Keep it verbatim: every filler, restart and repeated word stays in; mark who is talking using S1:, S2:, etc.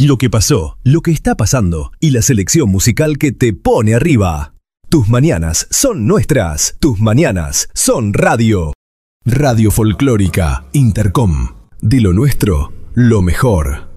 S1: lo que pasó, lo que está pasando y la selección musical que te pone arriba. Tus mañanas son nuestras, tus mañanas son radio. Radio Folclórica Intercom. De lo nuestro, lo mejor.